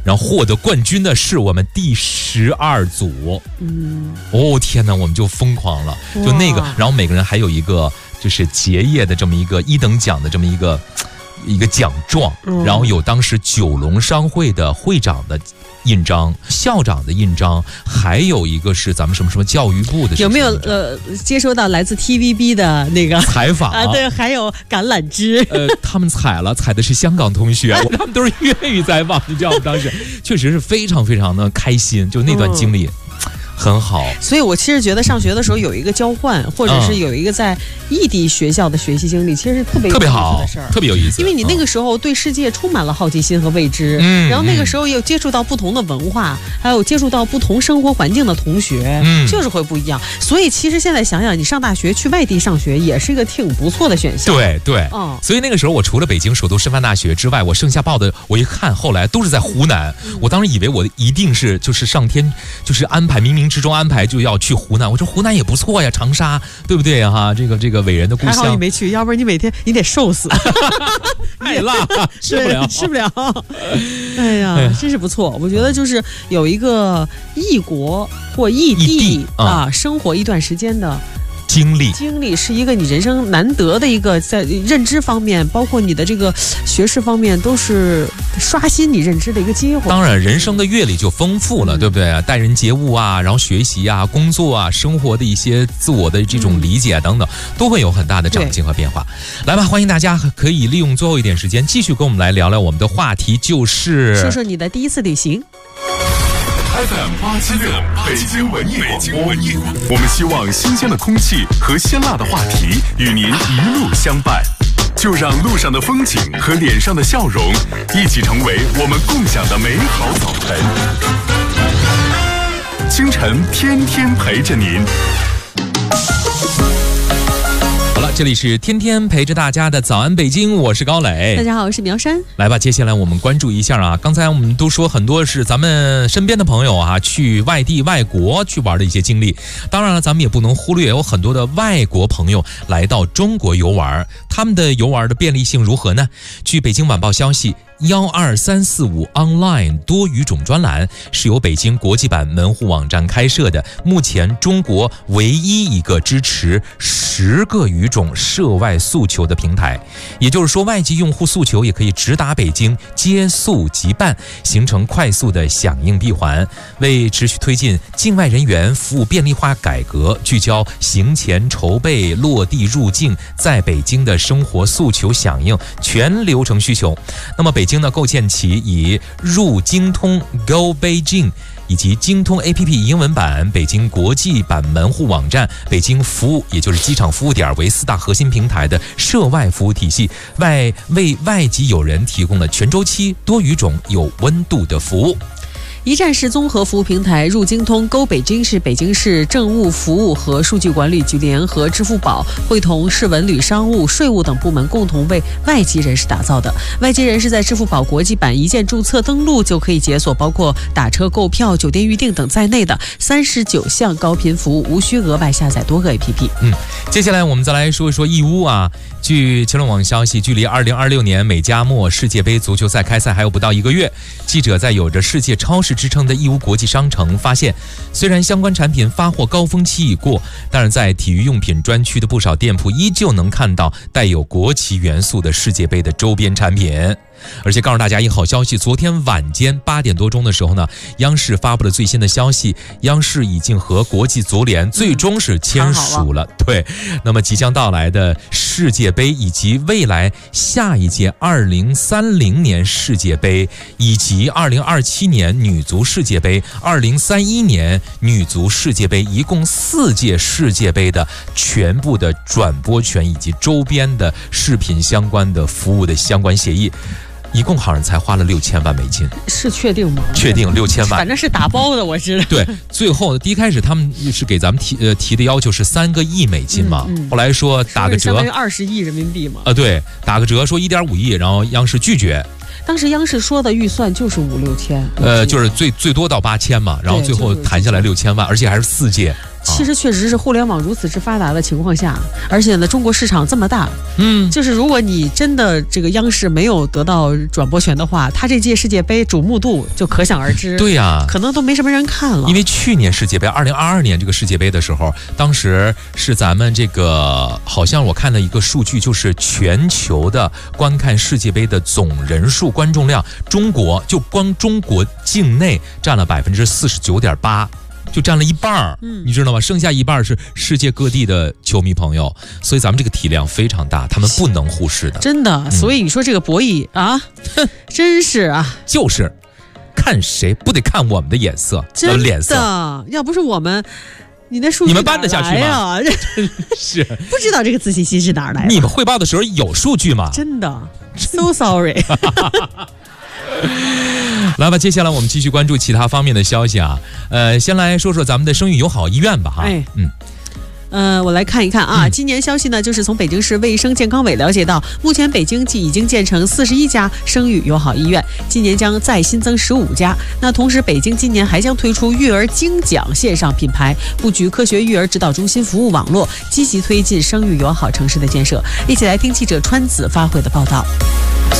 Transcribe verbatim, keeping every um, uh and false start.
然后获得冠军的是我们第十二组。嗯，哦天哪，我们就疯狂了，就那个，然后每个人还有一个就是结业的这么一个一等奖的这么一个一个奖状，嗯、然后有当时九龙商会的会长的印章、校长的印章，还有一个是咱们什么什么教育部的。 有没有呃接收到来自 T V B 的那个采访啊？对，还有橄榄枝。 呃，他们采了，采的是香港同学，他们都是粤语采访，你知道吗？当时确实是非常非常的开心，就那段经历。嗯很好， 所以我其实觉得上学的时候有一个交换，或者是有一个在异地学校的学习经历，其实是特别有意思的事儿， 特别有意思。 因为你那个时候对世界充满了好奇心和未知，嗯，然后那个时候又接触到不同的文化，还有接触到不同生活环境的同学，嗯，就是会不一样。所以其实现在想想，你上大学去外地上学也是一个挺不错的选项。 对对，嗯，所以那个时候我除了北京首都师范大学之外，我剩下报的，我一看后来都是在湖南。嗯、我当时以为我一定是就是上天就是安排，冥冥之中安排就要。要去湖南，我说湖南也不错呀，长沙，对不对哈？这个这个伟人的故乡。 还好你没去，要不然你每天你得瘦死， 太辣，吃不了， 吃不了。哎呀，哎真是不错。我觉得就是有一个异国或异地, 异地啊、嗯、生活一段时间的。 经历经历是一个你人生难得的一个，在认知方面，包括你的这个学识方面，都是刷新你认知的一个机会。 当然，人生的阅历就丰富了，嗯、对不对？待人接物啊，然后学习啊，工作啊，生活的一些自我的这种理解等等，嗯、都会有很大的长进和变化。来吧，欢迎大家可以利用最后一点时间，继续跟我们来聊聊我们的话题，就是说说你的第一次旅行。 F M 八七六北京文艺广播，我们希望新鲜的空气和鲜辣的话题与您一路相伴，就让路上的风景和脸上的笑容一起成为我们共享的美好早晨。清晨天天陪着您。 好了，这里是天天陪着大家的早安北京，我是高磊。 大家好，我是苗山。 来吧，接下来我们关注一下啊，刚才我们都说很多是咱们身边的朋友啊，去外地外国去玩的一些经历。当然了，咱们也不能忽略有很多的外国朋友来到中国游玩，他们的游玩的便利性如何呢？据北京晚报消息，幺二三四五 online 多语种专栏是由北京国际版门户网站开设的，目前中国唯一一个支持十个语种涉外诉求的平台。也就是说，外籍用户诉求也可以直达北京，接诉即办，形成快速的响应闭环。为持续推进境外人员服务便利化改革，聚焦行前筹备、落地入境在北京的生活诉求响应全流程需求。那么北京呢，构建起以入京通 Go Beijing 以及京通 A P P 英文版、北京国际版门户网站、北京服务，也就是机场服务点为四大核心平台的涉外服务体系，外为外籍友人提供了全周期、多语种、有温度的服务。 一站式综合服务平台入京通 Go 北京是北京市政务服务和数据管理局联合支付宝会同市文旅商务、税务等部门共同为外籍人士打造的。外籍人士在支付宝国际版一键注册登录，就可以解锁包括打车、购票、酒店预订等在内的三十九项高频服务，无需额外下载多个 A P P。 嗯，接下来我们再来说一说义乌啊。据新闻网消息，距离二零二六年美加墨世界杯足球赛开赛还有不到一个月，记者在有着世界超市之称的义乌国际商城发现，虽然相关产品发货高峰期已过，但是在体育用品专区的不少店铺依旧能看到带有国旗元素的世界杯的周边产品。而且告诉大家一个好消息，昨天晚间八点多钟的时候呢，央视发布了最新的消息，央视已经和国际足联最终是签署了，对，那么即将到来的世界杯以及未来下一届二零三零年世界杯以及二零二七年女足世界杯、二零三一年女足世界杯，一共四届世界杯的全部的转播权以及周边的视频相关的服务的相关协议。一共好像才花了六千万美金， 是确定吗？ 确定六千万， 反正是打包的，我知道。 对，最后第一开始他们是给咱们提呃提的要求是三个亿美金嘛，嗯嗯、后来说打个折， 相当于二十亿人民币嘛。 啊、呃，对，打个折说一点五亿，然后央视拒绝。 当时央视说的预算就是五六千， 呃，就是最最多到八千嘛，然后最后谈下来六千万，而且还是四届。 其实确实是互联网如此之发达的情况下，而且呢，中国市场这么大， 嗯， 就是如果你真的这个央视没有得到转播权的话，它这届世界杯瞩目度就可想而知。 对呀、啊， 可能都没什么人看了。 因为去年世界杯，二零二二年这个世界杯的时候，当时是咱们这个，好像我看了一个数据，就是全球的观看世界杯的总人数、观众量，中国就光中国境内占了百分之四十九点八。就占了一半儿，嗯，你知道吗？剩下一半是世界各地的球迷朋友，所以咱们这个体量非常大，他们不能忽视的。 真的，嗯、所以你说这个博弈啊，真是啊， 就是看谁不得看我们的眼色， 真的脸色。 要不是我们，你那数据你们办得下去吗？ 真是不知道这个自信心是哪儿来的。 你们汇报的时候有数据吗？ 真的 ，so sorry。 来吧，接下来我们继续关注其他方面的消息啊。呃，先来说说咱们的生育友好医院吧，哈。 哎， 嗯。 呃，我来看一看啊， 嗯、 今年消息呢，就是从北京市卫生健康委了解到，目前北京既已经建成四十一家生育友好医院，今年将再新增十五家。那同时，北京今年还将推出育儿精讲线上品牌，布局科学育儿指导中心服务网络，积极推进生育友好城市的建设。一起来听记者川子发回的报道。